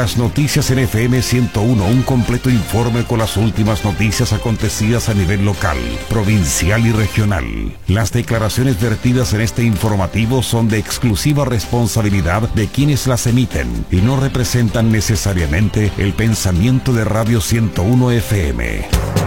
Las noticias en FM 101, un completo informe con las últimas noticias acontecidas a nivel local, provincial y regional. Las declaraciones vertidas en este informativo son de exclusiva responsabilidad de quienes las emiten y no representan necesariamente el pensamiento de Radio 101 FM.